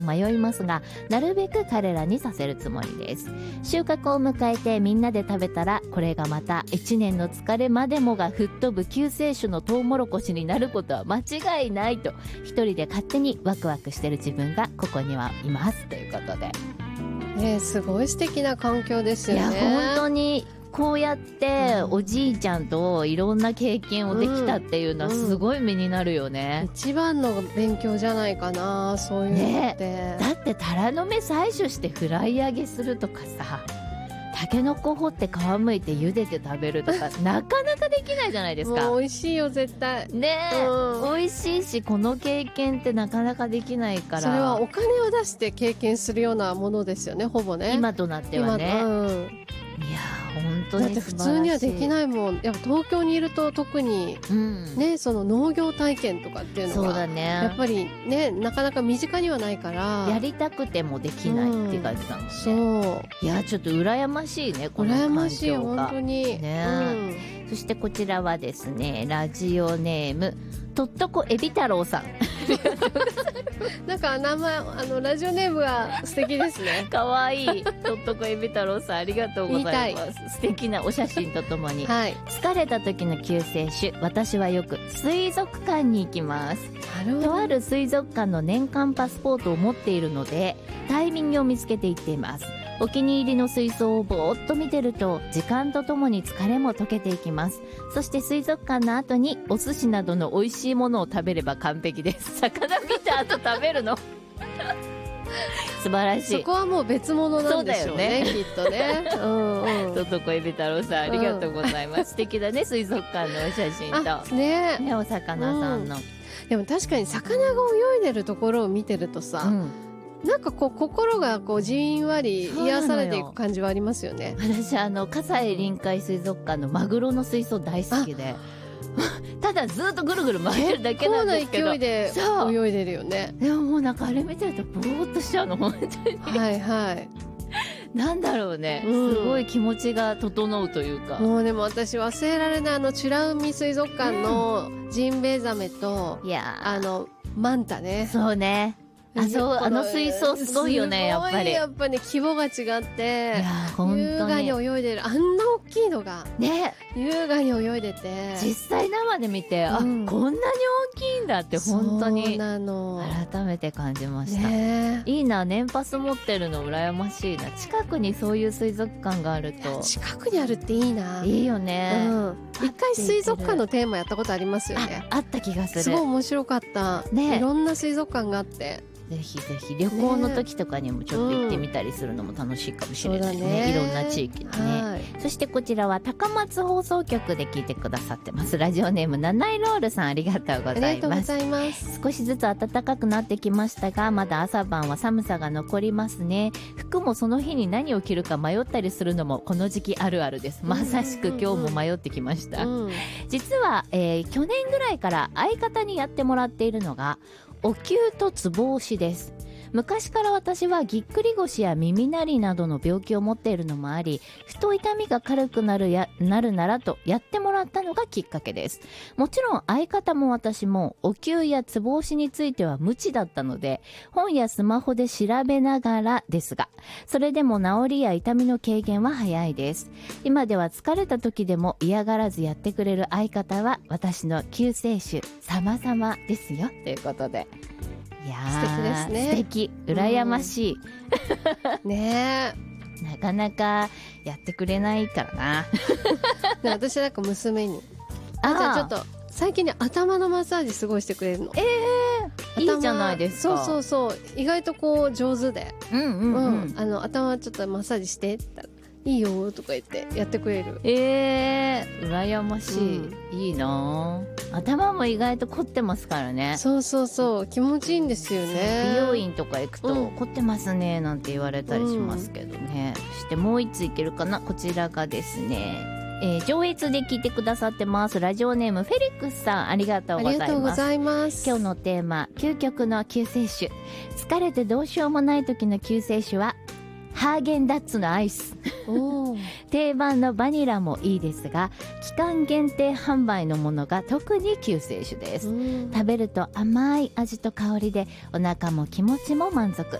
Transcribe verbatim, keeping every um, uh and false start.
迷いますが、なるべく彼らにさせるつもりです。収穫を迎えてみんなで食べたら、これがまた一年の疲れまでもが吹っ飛ぶ救世主のトウモロコシになることは間違いないと、一人で勝手にワクワクしてる自分がここにはいますということで、 ね、すごい素敵な環境ですよね。 いや本当にこうやっておじいちゃんといろんな経験をできたっていうのはすごい目になるよね、 うん、一番の勉強じゃないかな、そういうのって、ね、 だってタラの芽採取してフライ揚げするとかさ、タケノコ掘って皮むいて茹でて食べるとかなかなかできないじゃないですか。 もう美味しいよ絶対ねえ、 うん、 美味しいし、この経験ってなかなかできないから、 それはお金を出して経験するようなものですよね、ほぼね、 今となってはね、 今、うん、 いや本当にだって普通にはできないもん。やっぱ東京にいると特に、うん、ね、その農業体験とかっていうのがそうだね、 やっぱりね、なかなか身近にはないからやりたくてもできないっていう感じなんですね、うん、そういやちょっと羨ましいね、この環境が羨ましい本当に、 ね、うん、そしてこちらはですね、ラジオネームとっとこエビ太郎さんなんか名前、あのラジオネームが素敵ですね。 かわいい。とっとこエビ太郎さん、ありがとうございます。素敵なお写真とともに、はい、疲れた時の救世主、私はよく水族館に行きます。とある水族館の年間パスポートを持っているので、タイミングを見つけて行っています。お気に入りの水槽をぼーっと見てると、時間とともに疲れも溶けていきます。そして水族館の後にお寿司などの美味しいものを食べれば完璧です。魚見た後食べるの素晴らしい。 そこはもう別物なんでしょうね、きっとね。うんうん。 とっとこエビ太郎さん、ありがとうございます。うん、素敵だね、水族館のお写真とね、 ね、お魚さんの、うん、 でも確かに魚が泳いでるところを見てるとさ、うん、なんかこう心がこうじんわり癒されていく感じはありますよね。 私あの葛西臨海水族館のマグロの水槽大好きでただずっとぐるぐる回ってるだけなんですけど、 結構な勢いで泳いでるよね。 でももうなんかあれ見てるとぼーっとしちゃうの本当に。 はいはいなんだろうね、うん、すごい気持ちが整うというか。 もうでも私忘れられないあの美ら海水族館のジンベエザメと、うん、いやあのマンタね。 そうね、あそうあの水槽すごいよね、やっぱりやっぱり、ね、規模が違って、 いや本当に優雅に泳いでる、あんな大きいのがね優雅に泳いでて、 実際生で見て、うん、あこんなに大きいんだって本当にそうなの改めて感じました、ね、いいな、年パス持ってるの羨ましいな。近くにそういう水族館があると、 近くにあるっていいな。 いいよね、うん、 一回水族館のテーマやったことありますよね。 あ, あった気がする。 すごい面白かった、ね、いろんな水族館があって、 ぜひぜひ旅行の時とかにもちょっと行ってみたりするのも楽しいかもしれない ね,、うん、ねいろんな地域でね。そしてこちらは高松放送局で聞いてくださってます。ラジオネームナナイロールさん、ありがとうございます。 ありがとうございます。 少しずつ暖かくなってきましたが、まだ朝晩は寒さが残りますね。服もその日に何を着るか迷ったりするのもこの時期あるあるです。まさしく今日も迷ってきました、うん、実は、えー、去年ぐらいから相方にやってもらっているのがお灸とつぼ押しです。昔から私はぎっくり腰や耳鳴りなどの病気を持っているのもあり、ふと痛みが軽くなるやなるならとやってもらったのがきっかけです。もちろん相方も私もお灸やつぼ押しについては無知だったので、本やスマホで調べながらですが、それでも治りや痛みの軽減は早いです。今では疲れた時でも嫌がらずやってくれる相方は私の救世主様々ですよ、ということで、いや素敵ですね。 素敵、羨ましい、 うん、ねえなかなかやってくれないからなで私なんか娘にあじゃあちょっと最近ね頭のマッサージすごいしてくれるの。 えー、いいじゃないですか。 そうそうそう、意外とこう上手で、 うんうんうん、うん、 あの頭ちょっとマッサージしてって言ったらいいよとか言ってやってくれる。 えー、羨ましい、うん、いいな。頭も意外と凝ってますからね。 そうそうそう、気持ちいいんですよね。 美容院とか行くと、うん、凝ってますねなんて言われたりしますけどね、うん、そしてもう一ついけるかな。こちらがですね、えー、上越で聞いてくださってます。ラジオネームフェリックスさん、ありがとうございます。 ありがとうございます。 今日のテーマ、究極の救世主。疲れてどうしようもない時の救世主はハーゲンダッツのアイス定番のバニラもいいですが、 期間限定販売のものが特に救世主です。食べると甘い味と香りでお腹も気持ちも満足。